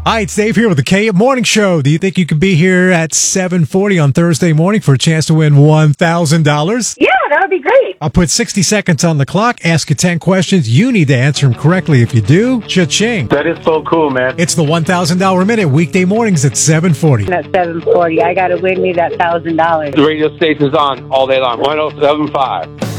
Hi, it's Dave here with the K Morning Show. Do you think you could be here at 7:40 on Thursday morning for a chance to win $1,000? Yeah, that would be great. I'll put 60 seconds on the clock, ask you 10 questions. You need to answer them correctly. If you do, cha-ching. That is so cool, man. It's the $1,000 minute, weekday mornings at 7:40. At 7:40, I got to win me that $1,000. The radio station's on all day long. 107.5.